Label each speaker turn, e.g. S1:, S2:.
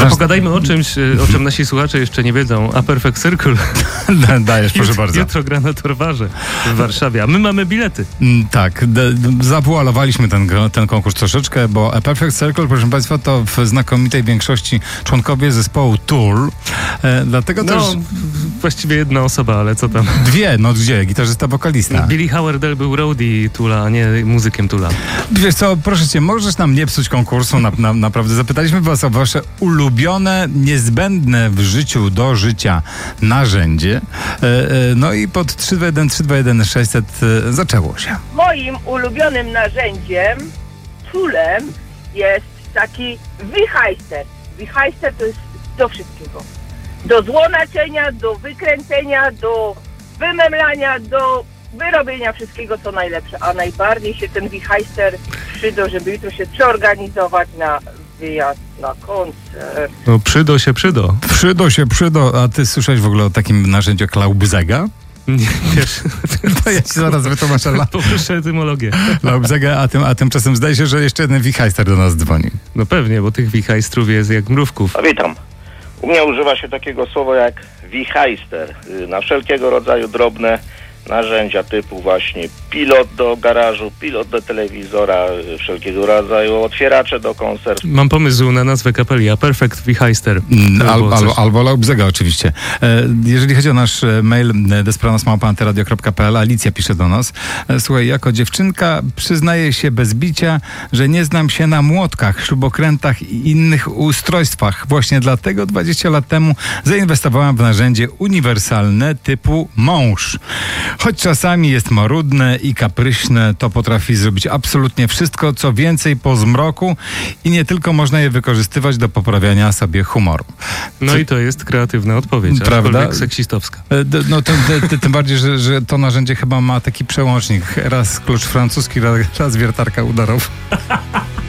S1: Pogadajmy o czymś, o czym nasi słuchacze jeszcze nie wiedzą. A Perfect Circle.
S2: Dajesz, proszę bardzo.
S1: Jutro gra na Torwarze w Warszawie, a my mamy bilety.
S2: Tak, zawoalowaliśmy ten konkurs troszeczkę, bo A Perfect Circle, proszę Państwa, to w znakomitej większości członkowie zespołu Tool. Dlatego też...
S1: Właściwie jedna osoba, ale co tam?
S2: Dwie, gdzie? Gitarzysta, wokalista.
S1: Billy Howardell był roadie Toola, a nie muzykiem Toola.
S2: Wiesz co, proszę cię, możesz nam nie psuć konkursu, naprawdę. Zapytaliśmy was o wasze ulubione, niezbędne w życiu do życia narzędzie. No i pod 321 600 zaczęło się.
S3: Moim ulubionym narzędziem, toolem, jest taki wichajster. Wichajster to jest do wszystkiego. Do złonaczenia, do wykręcenia, do wymemlania, do wyrobienia wszystkiego, co najlepsze. A najbardziej się ten wichajster przydał, żeby jutro się przeorganizować na wyjazd na koncert.
S1: No przydo się.
S2: A ty słyszałeś w ogóle o takim narzędziu jak Laubzega?
S1: Nie, wiesz.
S2: To ja ci zaraz wytłumaczę.
S1: Poproszę etymologię.
S2: Laubzega, a tymczasem zdaje się, że jeszcze jeden wichajster do nas dzwoni.
S1: No pewnie, bo tych wichajstrów jest jak mrówków.
S4: A witam. U mnie używa się takiego słowa jak wichajster na wszelkiego rodzaju drobne narzędzia typu właśnie pilot do garażu, pilot do telewizora, wszelkiego rodzaju otwieracze do konserw.
S1: Mam pomysł na nazwę kapeli, A Perfect Wichajster.
S2: Albo Laubzega oczywiście. Jeżeli chodzi o nasz mail despranosmałpa.anteradio.pl, Alicja pisze do nas. Słuchaj, jako dziewczynka przyznaję się bez bicia, że nie znam się na młotkach, śrubokrętach i innych ustrojstwach. Właśnie dlatego 20 lat temu zainwestowałam w narzędzie uniwersalne typu mąż. Choć czasami jest marudne i kapryśne, to potrafi zrobić absolutnie wszystko, co więcej po zmroku i nie tylko można je wykorzystywać do poprawiania sobie humoru.
S1: No i to jest kreatywna odpowiedź,
S2: prawda?
S1: Seksistowska.
S2: No tym bardziej, że to narzędzie chyba ma taki przełącznik. Raz klucz francuski, raz wiertarka udarowa.